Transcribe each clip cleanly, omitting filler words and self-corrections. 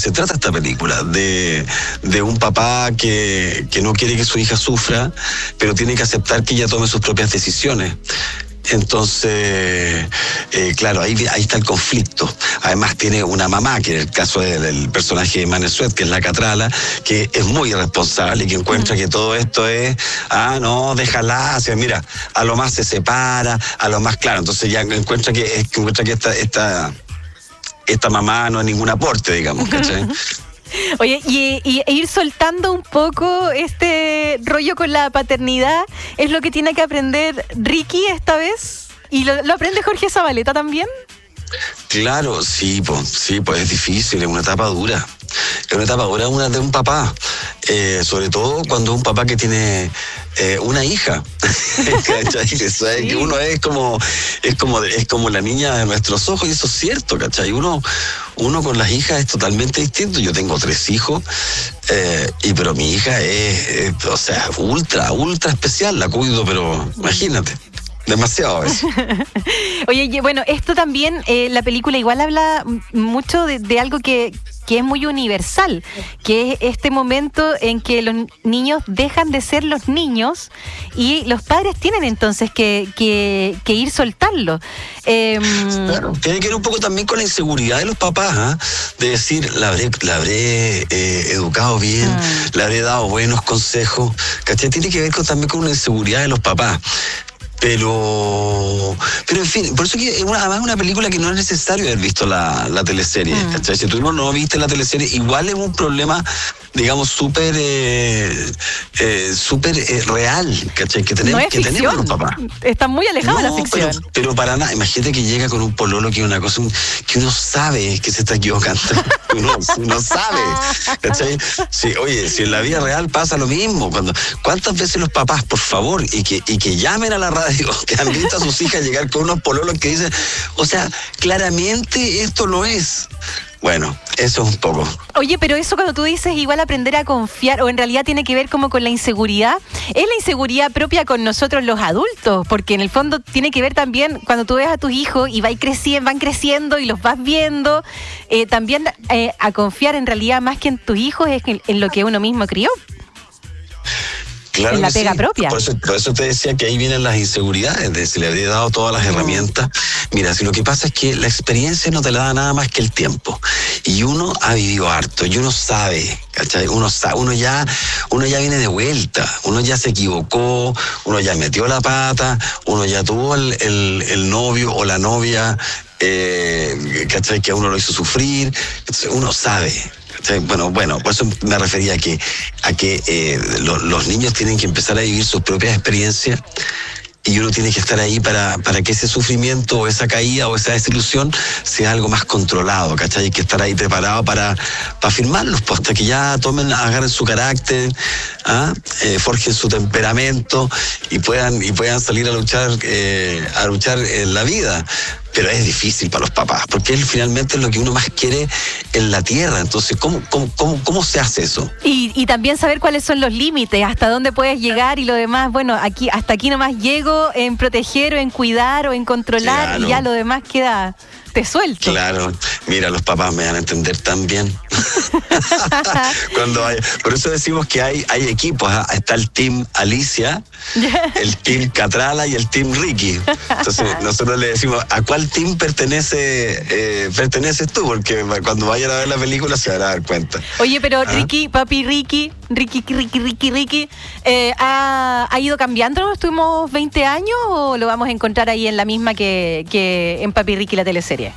se trata esta película, de un papá que no quiere que su hija sufra, pero tiene que aceptar que ella tome sus propias decisiones. Entonces, claro, ahí está el conflicto. Además tiene una mamá, que en el caso del personaje de Mané Suet, que es la Catrala, que es muy irresponsable y que encuentra que todo esto es, no, déjala, o sea, mira, a lo más se separa, a lo más, claro, entonces ya encuentra que esta mamá no es ningún aporte, digamos, ¿cachai? Oye, y ir soltando un poco este rollo con la paternidad es lo que tiene que aprender Ricky esta vez. ¿Y lo aprende Jorge Zabaleta también? Claro, sí, pues es difícil, es una etapa dura. Es una etapa dura de un papá, sobre todo cuando es un papá que tiene una hija. ¿Cachai? ¿Sabes? Que uno es como la niña de nuestros ojos, y eso es cierto, ¿cachai? Uno con las hijas es totalmente distinto. Yo tengo 3 hijos, pero mi hija es ultra especial, la cuido, pero imagínate. Demasiado eso. Oye, bueno, esto también, la película igual habla mucho de algo que es muy universal, que es este momento en que los niños dejan de ser los niños y los padres tienen entonces que ir soltarlo. Claro, tiene que ver un poco también con la inseguridad de los papás, de decir, la habré educado bien, le habré dado buenos consejos, ¿cachai? Tiene que ver también con una inseguridad de los papás. Pero en fin, por eso que además es una película que no es necesario haber visto la teleserie, ¿cachai? Si tú no viste la teleserie, igual es un problema, digamos, súper real, ¿cachai? Que tenemos los papás. Está muy alejado de la ficción. Pero para nada, imagínate que llega con un pololo que es una cosa que uno sabe que se está equivocando. uno sabe, ¿cachai? Sí, oye, si en la vida real pasa lo mismo, ¿cuántas veces los papás, por favor, y que llamen a la radio, que han visto a sus hijas llegar con unos pololos que dicen, o sea, claramente esto no es. Bueno, eso es un poco. Oye, pero eso cuando tú dices igual aprender a confiar, o en realidad tiene que ver como con la inseguridad, es la inseguridad propia con nosotros los adultos, porque en el fondo tiene que ver también cuando tú ves a tus hijos y van creciendo y los vas viendo, también a confiar en realidad más que en tus hijos es en lo que uno mismo crió. Claro, en la pega propia. Por eso te decía que ahí vienen las inseguridades, de si le habría dado todas las herramientas. Mira, si lo que pasa es que la experiencia no te la da nada más que el tiempo. Y uno ha vivido harto, y uno sabe, ¿cachai? Uno ya viene de vuelta, uno ya se equivocó, uno ya metió la pata, uno ya tuvo el novio o la novia, ¿cachai? Que a uno lo hizo sufrir. Entonces uno sabe. Bueno, por eso me refería a que los niños tienen que empezar a vivir sus propias experiencias y uno tiene que estar ahí para que ese sufrimiento o esa caída o esa desilusión sea algo más controlado, ¿cachai? Hay que estar ahí preparado para firmarlos, pues, hasta que ya agarren su carácter, forjen su temperamento y puedan salir a luchar en la vida. Pero es difícil para los papás, porque él finalmente es lo que uno más quiere en la tierra. Entonces, ¿cómo se hace eso? Y también saber cuáles son los límites, hasta dónde puedes llegar y lo demás, bueno, hasta aquí nomás llego en proteger o en cuidar o en controlar, claro. Y ya lo demás queda, te suelto. Claro, mira, los papás me van a entender tan bien. Por eso decimos que hay equipos, está el team Alicia, el team Catrala y el team Ricky. Entonces nosotros le decimos, ¿a cuál team perteneces tú? Porque cuando vayan a ver la película se van a dar cuenta. Oye, pero Ricky, papi Ricky, ¿ha ido cambiando en los últimos 20 años o lo vamos a encontrar ahí en la misma que en Papi Ricky la teleserie?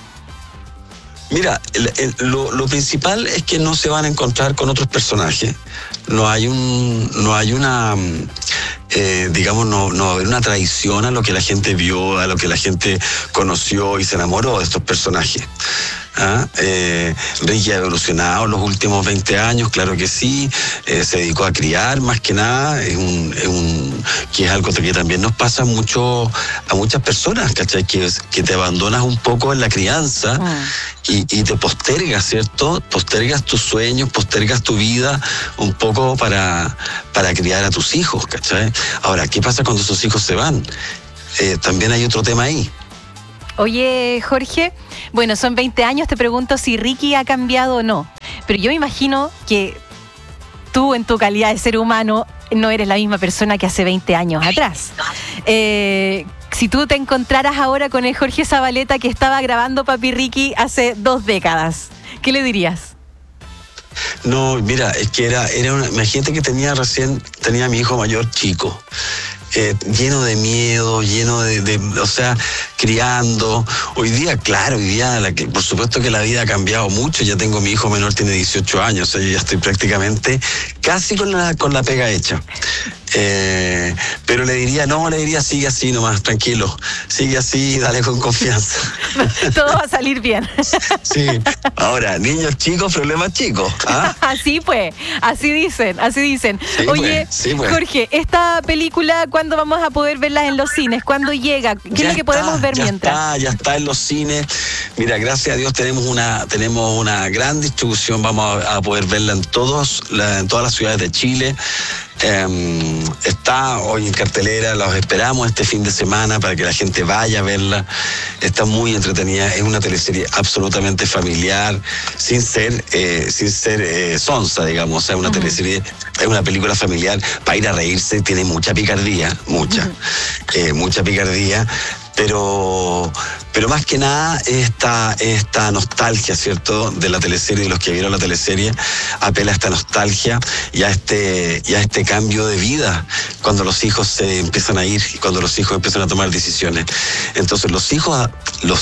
Mira, lo principal es que no se van a encontrar con otros personajes. No hay una, digamos, no va a haber una traición a lo que la gente vio, a lo que la gente conoció y se enamoró de estos personajes. Ricky ha evolucionado en los últimos 20 años, claro que sí, se dedicó a criar más que nada, que es algo que también nos pasa mucho a muchas personas, ¿cachai? Que te abandonas un poco en la crianza y te postergas, ¿cierto? Postergas tus sueños, postergas tu vida un poco para criar a tus hijos, ¿cachai? Ahora, ¿qué pasa cuando esos hijos se van? También hay otro tema ahí. Oye, Jorge, bueno, son 20 años, te pregunto si Ricky ha cambiado o no. pero yo me imagino que tú, en tu calidad de ser humano, no eres la misma persona que hace 20 años atrás. Si tú te encontraras ahora con el Jorge Zabaleta que estaba grabando Papi Ricky hace 2 décadas, ¿qué le dirías? No, mira, es que era imagínate que tenía a mi hijo mayor chico. Lleno de miedo, lleno o sea, criando. Hoy día, por supuesto que la vida ha cambiado mucho. Ya tengo mi hijo menor, tiene 18 años, o sea, yo ya estoy prácticamente casi con la pega hecha. Pero le diría, sigue así nomás, tranquilo. Sigue así, dale con confianza. Todo va a salir bien. Sí. Ahora, niños chicos, problemas chicos. ¿Ah? Así pues, así dicen. Sí, Oye, pues. Jorge, esta película, ¿cuándo vamos a poder verla en los cines? ¿Cuándo llega? ¿Qué es lo que podemos ver mientras? Ya está en los cines. Mira, gracias a Dios tenemos una gran distribución. Vamos a poder verla en todas las ciudades de Chile. Está hoy en cartelera, los esperamos este fin de semana para que la gente vaya a verla. Está muy entretenida, es una teleserie absolutamente familiar, sin ser sonsa, digamos. O sea, una teleserie, es una película familiar para ir a reírse, tiene mucha picardía, mucha picardía. Pero más que nada esta nostalgia, ¿cierto?, de la teleserie, de los que vieron la teleserie, apela a esta nostalgia y a este cambio de vida cuando los hijos se empiezan a ir y cuando los hijos empiezan a tomar decisiones. Entonces los hijos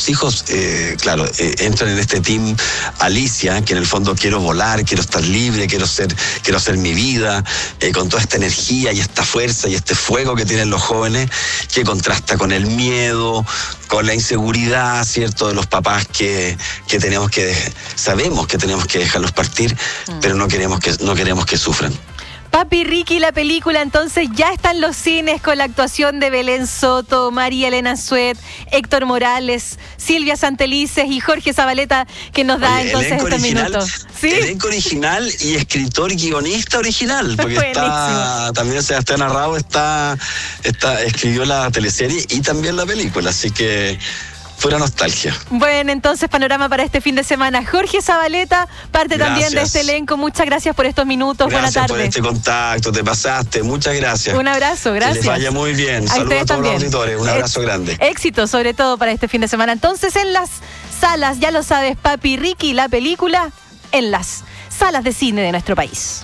entran en este team Alicia, que en el fondo quiero volar, quiero estar libre, quiero hacer mi vida, con toda esta energía y esta fuerza y este fuego que tienen los jóvenes, que contrasta con el miedo, con la inseguridad, ¿cierto?, de los papás que sabemos que tenemos que dejarlos partir, pero no queremos que sufran. Papi Ricky, la película, entonces ya está en los cines con la actuación de Belén Soto, María Elena Suet, Héctor Morales, Silvia Santelices y Jorge Zabaleta, que nos da entonces este minuto. ¿Sí? Elenco original y escritor y guionista original, porque también Sebastián Arrau escribió la teleserie y también la película, así que pura nostalgia. Bueno, entonces panorama para este fin de semana. Jorge Zabaleta, parte también de este elenco. Muchas gracias por estos minutos. Buenas tardes. Gracias por este contacto, te pasaste. Muchas gracias. Un abrazo, gracias. Que les vaya muy bien. Saludos a todos los auditores. Un abrazo grande. Éxito, sobre todo para este fin de semana. Entonces, en las salas, ya lo sabes, Papi Ricky, la película, en las salas de cine de nuestro país.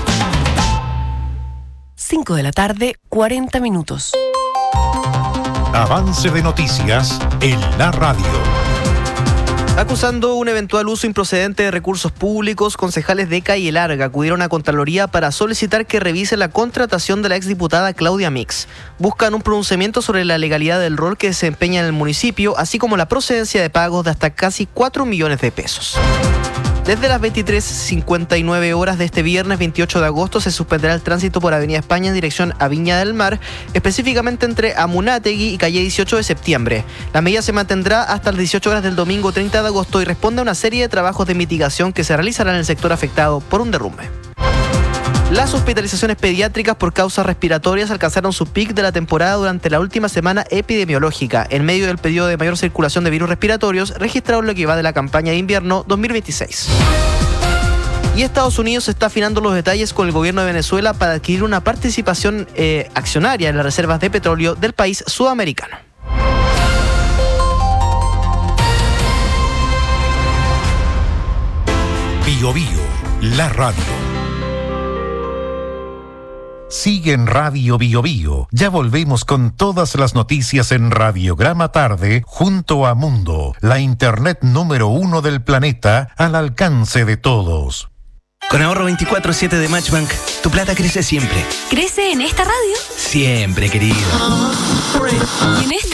5 de la tarde, 40 minutos. Avance de noticias en la radio. Acusando un eventual uso improcedente de recursos públicos, concejales de Calle Larga acudieron a Contraloría para solicitar que revise la contratación de la exdiputada Claudia Mix. Buscan un pronunciamiento sobre la legalidad del rol que desempeña en el municipio, así como la procedencia de pagos de hasta casi 4 millones de pesos. Desde las 23:59 horas de este viernes 28 de agosto se suspenderá el tránsito por Avenida España en dirección a Viña del Mar, específicamente entre Amunátegui y calle 18 de septiembre. La medida se mantendrá hasta las 18 horas del domingo 30 de agosto y responde a una serie de trabajos de mitigación que se realizarán en el sector afectado por un derrumbe. Las hospitalizaciones pediátricas por causas respiratorias alcanzaron su pic de la temporada durante la última semana epidemiológica, en medio del periodo de mayor circulación de virus respiratorios registrado en lo que va de la campaña de invierno 2026. Y Estados Unidos está afinando los detalles con el gobierno de Venezuela para adquirir una participación accionaria en las reservas de petróleo del país sudamericano. Bio Bio, la radio. Sigue en Radio Bio Bio. Ya volvemos con todas las noticias en Radiograma Tarde junto a Mundo, la internet número 1 del planeta al alcance de todos. Con ahorro 24/7 de Matchbank, tu plata crece siempre. ¿Crece en esta radio? Siempre, querido. ¿Y en esta?